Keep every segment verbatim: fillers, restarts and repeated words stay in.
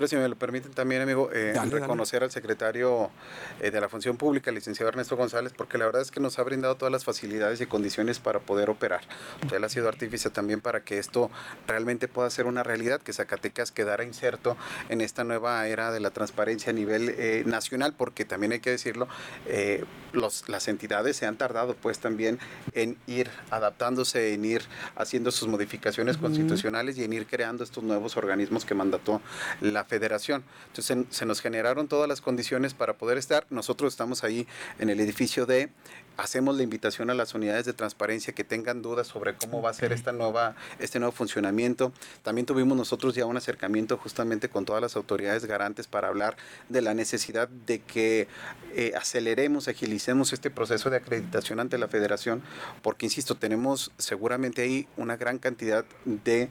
Si me lo permiten también, amigo, eh, Dale, reconocer dale. al secretario eh, de la Función Pública, el licenciado Ernesto González, porque la verdad es que nos ha brindado todas las facilidades y condiciones para poder operar. O sea, él ha sido artífice también para que esto realmente pueda ser una realidad, que Zacatecas quedara inserto en esta nueva era de la transparencia a nivel eh, nacional, porque también hay que decirlo, eh, los, las entidades se han tardado pues también en ir adaptándose, en ir haciendo sus modificaciones uh-huh. constitucionales y en ir creando estos nuevos organismos que mandató la Federación. Entonces se, se nos generaron todas las condiciones para poder estar. Nosotros estamos ahí en el edificio D, hacemos la invitación a las unidades de transparencia que tengan dudas sobre cómo okay. va a ser esta nueva, este nuevo funcionamiento. También tuvimos nosotros ya un acercamiento justamente con todas las autoridades garantes para hablar de la necesidad de que eh, aceleremos, agilicemos este proceso de acreditación ante la Federación, porque insisto, tenemos seguramente ahí una gran cantidad de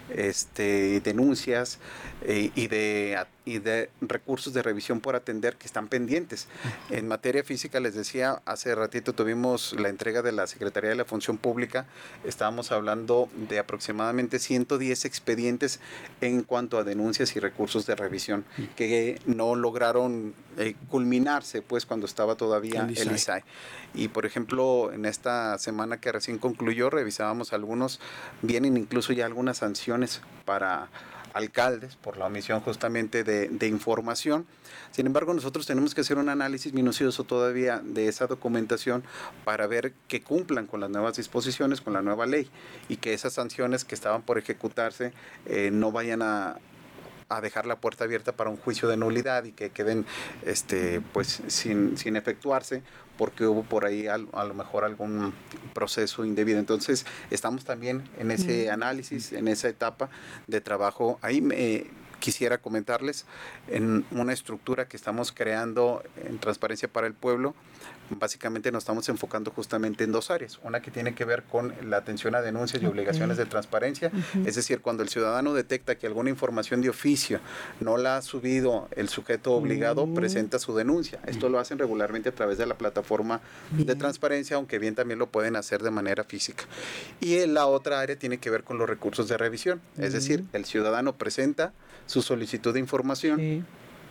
este, denuncias eh, y de y de recursos de revisión por atender que están pendientes. En materia física, les decía, hace ratito tuvimos la entrega de la Secretaría de la Función Pública, estábamos hablando de aproximadamente ciento diez expedientes en cuanto a denuncias y recursos de revisión que no lograron eh, culminarse pues cuando estaba todavía el I S A I. Y por ejemplo, en esta semana que recién concluyó, revisábamos algunos, vienen incluso ya algunas sanciones para alcaldes por la omisión justamente de, de información. Sin embargo, nosotros tenemos que hacer un análisis minucioso todavía de esa documentación para ver que cumplan con las nuevas disposiciones, con la nueva ley, y que esas sanciones que estaban por ejecutarse eh, no vayan a a dejar la puerta abierta para un juicio de nulidad y que queden este pues sin, sin efectuarse porque hubo por ahí a, a lo mejor algún proceso indebido. Entonces estamos también en ese análisis, en esa etapa de trabajo. Ahí me quisiera comentarles en una estructura que estamos creando en Transparencia para el Pueblo. Básicamente nos estamos enfocando justamente en dos áreas, una que tiene que ver con la atención a denuncias y okay. obligaciones de transparencia, uh-huh. es decir, cuando el ciudadano detecta que alguna información de oficio no la ha subido el sujeto obligado, uh-huh. presenta su denuncia. Esto lo hacen regularmente a través de la plataforma bien. de transparencia, aunque bien también lo pueden hacer de manera física. Y en la otra área tiene que ver con los recursos de revisión, uh-huh. es decir, el ciudadano presenta su solicitud de información, sí.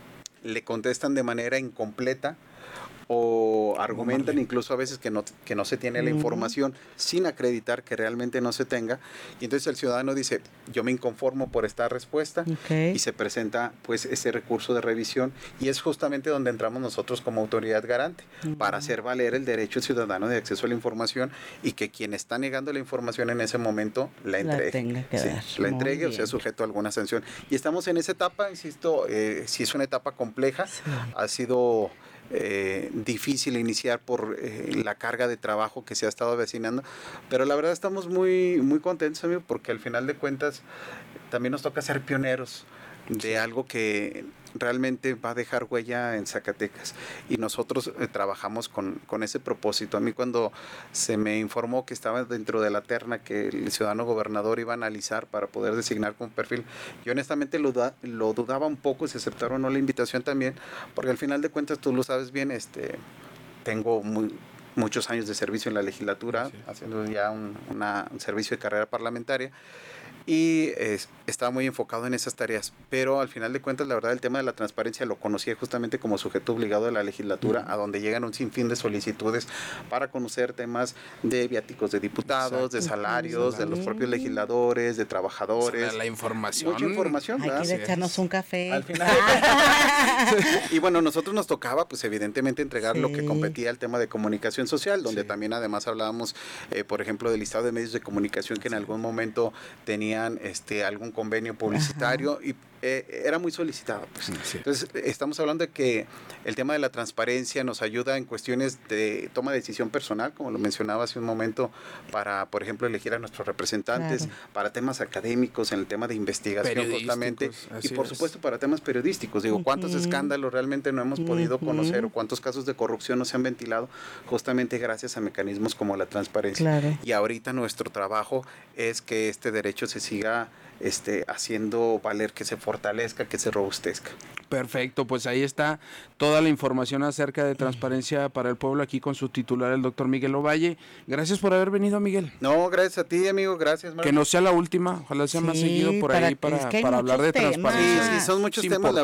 le contestan de manera incompleta o argumentan incluso a veces que no, que no se tiene la información sin acreditar que realmente no se tenga, y entonces el ciudadano dice, yo me inconformo por esta respuesta, okay. y se presenta pues ese recurso de revisión, y es justamente donde entramos nosotros como autoridad garante, uh-huh. para hacer valer el derecho ciudadano de acceso a la información y que quien está negando la información en ese momento la entregue, la, tenga que sí, dar. la entregue o sea sujeto a alguna sanción, y estamos en esa etapa, insisto, eh, si es una etapa compleja, sí. ha sido Eh, difícil iniciar por eh, la carga de trabajo que se ha estado avecinando, pero la verdad estamos muy, muy contentos, amigo, porque al final de cuentas también nos toca ser pioneros de algo que realmente va a dejar huella en Zacatecas, y nosotros eh, trabajamos con, con ese propósito. A mí cuando se me informó que estaba dentro de la terna que el ciudadano gobernador iba a analizar para poder designar con perfil, yo honestamente lo, da, lo dudaba un poco si aceptar o no la invitación también, porque al final de cuentas tú lo sabes bien, este tengo muy muchos años de servicio en la legislatura, sí. haciendo ya un, una, un servicio de carrera parlamentaria, y eh, estaba muy enfocado en esas tareas, pero al final de cuentas la verdad el tema de la transparencia lo conocía justamente como sujeto obligado de la legislatura, uh-huh. a donde llegan un sinfín de solicitudes para conocer temas de viáticos de diputados, exacto. de salarios, uh-huh. de los propios legisladores, de trabajadores, o sea, la información, mucha información, hay ¿verdad? que echarnos un café al final. Y bueno, nosotros nos tocaba pues evidentemente entregar sí. lo que competía al tema de comunicación social, donde sí. también además hablábamos eh, por ejemplo del listado de medios de comunicación que en algún momento tenían este algún convenio publicitario, ajá. y eh, era muy solicitado pues. sí. Entonces estamos hablando de que el tema de la transparencia nos ayuda en cuestiones de toma de decisión personal, como lo mencionaba hace un momento, para por ejemplo elegir a nuestros representantes, claro. para temas académicos, en el tema de investigación justamente, y por es. supuesto para temas periodísticos, digo, uh-huh. cuántos escándalos realmente no hemos uh-huh. podido conocer, o cuántos casos de corrupción no se han ventilado justamente gracias a mecanismos como la transparencia, claro. y ahorita nuestro trabajo es que este derecho se siga este, haciendo valer que se fortalezca, que se robustezca. Perfecto, pues ahí está toda la información acerca de Transparencia para el Pueblo aquí con su titular, el doctor Miguel Ovalle. Gracias por haber venido, Miguel. No, gracias a ti, amigo, gracias, Marco. Que no sea la última, ojalá sea Sí, más seguido por para- ahí para, es que hay para hablar de muchos temas. transparencia. Sí, sí, son muchos Es temas, la